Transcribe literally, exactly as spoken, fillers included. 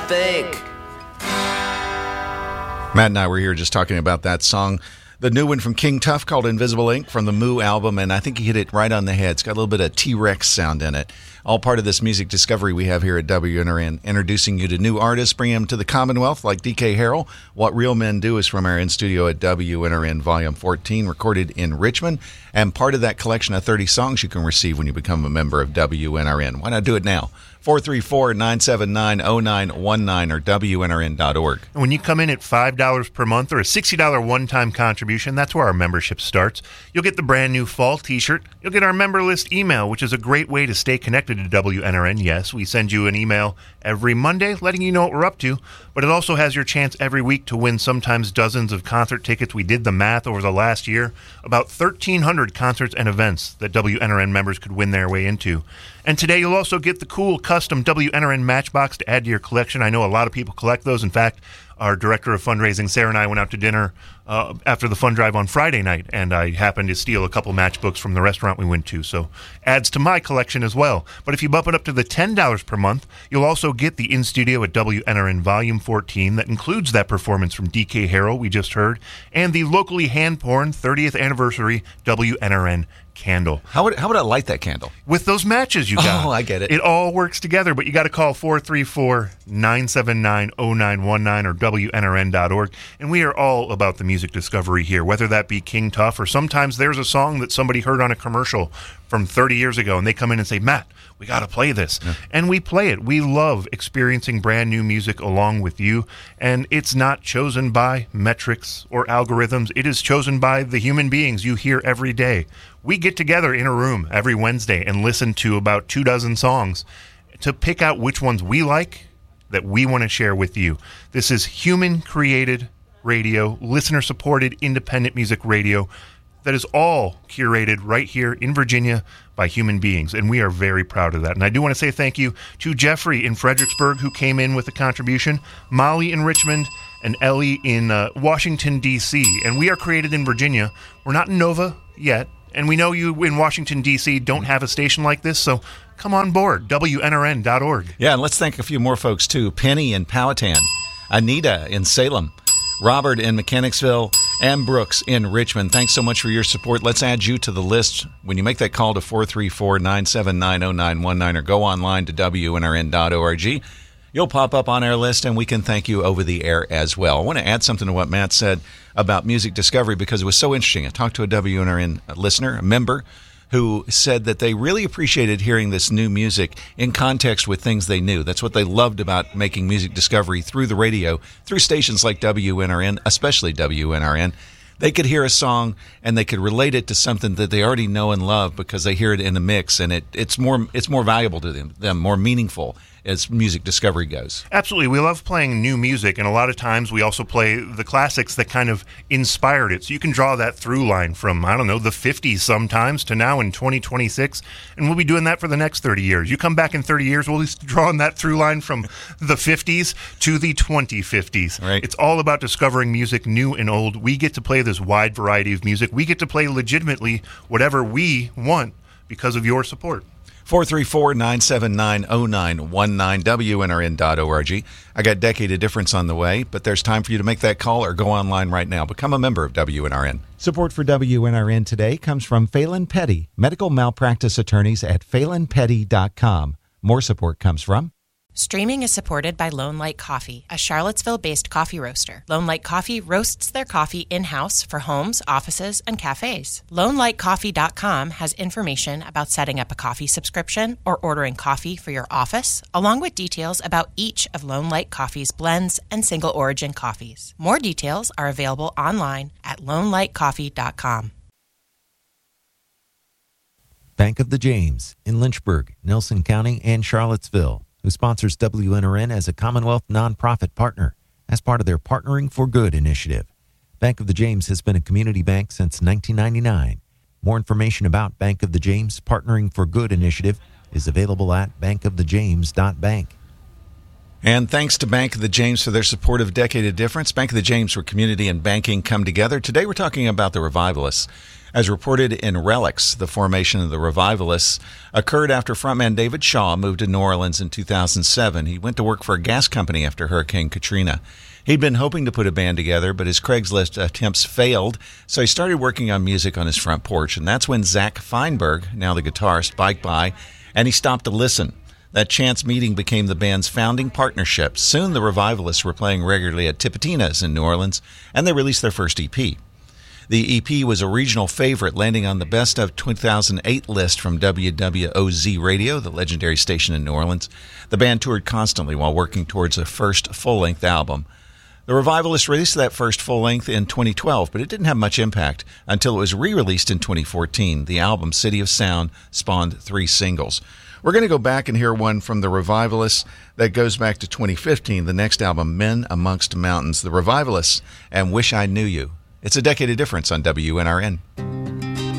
fake. Matt and I were here just talking about that song, the new one from King Tuff called Invisible Ink from the Moo album, and I think he hit it right on the head. It's got a little bit of T-Rex sound in it. All part of this music discovery we have here at W N R N, introducing you to new artists, bringing them to the Commonwealth like D K Harrell. What Real Men Do is from our in-studio at W N R N Volume fourteen, recorded in Richmond, and part of that collection of thirty songs you can receive when you become a member of W N R N. Why not do it now? four three four, nine seven nine, zero nine one nine or W N R N dot org. And when you come in at five dollars per month or a sixty dollars one-time contribution, that's where our membership starts. You'll get the brand new fall t-shirt. You'll get our member list email, which is a great way to stay connected to W N R N. Yes, we send you an email every Monday letting you know what we're up to, but it also has your chance every week to win sometimes dozens of concert tickets. We did the math over the last year, about thirteen hundred concerts and events that W N R N members could win their way into. And today you'll also get the cool custom W N R N Matchbox to add to your collection. I know a lot of people collect those. In fact, our director of fundraising, Sarah, and I went out to dinner uh, after the fund drive on Friday night, and I happened to steal a couple matchbooks from the restaurant we went to, so adds to my collection as well. But if you bump it up to the ten dollars per month, you'll also get the in-studio at W N R N Volume fourteen that includes that performance from D K Harrell we just heard, and the locally hand-porn thirtieth anniversary W N R N candle. How would how would I light that candle? With those matches you got. Oh, I get it. It all works together, but you got to call four three four, nine seven nine, zero nine one nine or W N R N dot org. And we are all about the music discovery here, whether that be King Tuff or sometimes there's a song that somebody heard on a commercial from thirty years ago and they come in and say, Matt, we got to play this. Yeah. And we play it. We love experiencing brand new music along with you. And it's not chosen by metrics or algorithms. It is chosen by the human beings you hear every day. We get together in a room every Wednesday and listen to about two dozen songs to pick out which ones we like that we want to share with you. This is human-created radio, listener-supported independent music radio that is all curated right here in Virginia by human beings, and we are very proud of that. And I do want to say thank you to Jeffrey in Fredericksburg, who came in with a contribution, Molly in Richmond, and Ellie in uh, Washington, D C And we are created in Virginia. We're not in Nova yet, and we know you in Washington, D C don't have a station like this, so come on board, W N R N dot org. Yeah, and let's thank a few more folks, too. Penny in Powhatan, Anita in Salem, Robert in Mechanicsville, and Brooks in Richmond. Thanks so much for your support. Let's add you to the list when you make that call to four three four, nine seven nine, zero nine one nine or go online to W N R N dot org. You'll pop up on our list, and we can thank you over the air as well. I want to add something to what Matt said about music discovery because it was so interesting. I talked to a W N R N listener, a member, who said that they really appreciated hearing this new music in context with things they knew. That's what they loved about making music discovery through the radio, through stations like W N R N, especially W N R N. They could hear a song and they could relate it to something that they already know and love because they hear it in a mix, and it, it's more it's more valuable to them, them, more meaningful as music discovery goes. Absolutely. We love playing new music, and a lot of times we also play the classics that kind of inspired it. So you can draw that through line from, I don't know, the fifties sometimes to now in twenty twenty-six, and we'll be doing that for the next thirty years. You come back in thirty years, we'll be drawing that through line from the fifties to the twenty fifties. Right. It's all about discovering music new and old. We get to play this wide variety of music. We get to play legitimately whatever we want because of your support. four three four, nine seven nine, zero nine one nine, W N R N dot org. I got Decade of Difference on the way, but there's time for you to make that call or go online right now. Become a member of W N R N. Support for W N R N today comes from Phelan Petty, medical malpractice attorneys at phelan petty dot com. More support comes from Streaming is supported by Lone Light Coffee, a Charlottesville-based coffee roaster. Lone Light Coffee roasts their coffee in-house for homes, offices, and cafes. lone light coffee dot com has information about setting up a coffee subscription or ordering coffee for your office, along with details about each of Lone Light Coffee's blends and single-origin coffees. More details are available online at lone light coffee dot com. Bank of the James in Lynchburg, Nelson County, and Charlottesville, who sponsors W N R N as a Commonwealth nonprofit partner as part of their Partnering for Good initiative. Bank of the James has been a community bank since nineteen ninety-nine. More information about Bank of the James Partnering for Good initiative is available at bank of the james dot bank. And thanks to Bank of the James for their support of Decade of Difference. Bank of the James, where community and banking come together. Today we're talking about the Revivalists. As reported in Relics, the formation of the Revivalists occurred after frontman David Shaw moved to New Orleans in two thousand seven. He went to work for a gas company after Hurricane Katrina. He'd been hoping to put a band together, but his Craigslist attempts failed, so he started working on music on his front porch, and that's when Zach Feinberg, now the guitarist, biked by, and he stopped to listen. That chance meeting became the band's founding partnership. Soon the Revivalists were playing regularly at Tipitina's in New Orleans, and they released their first E P. The E P was a regional favorite, landing on the Best of two thousand eight list from W W O Z Radio, the legendary station in New Orleans. The band toured constantly while working towards a first full-length album. The Revivalists released that first full-length in twenty twelve, but it didn't have much impact until it was re-released in twenty fourteen. The album, City of Sound, spawned three singles. We're going to go back and hear one from the Revivalists that goes back to twenty fifteen, the next album, Men Amongst Mountains. The Revivalists and Wish I Knew You. It's a decade of difference on W N R N.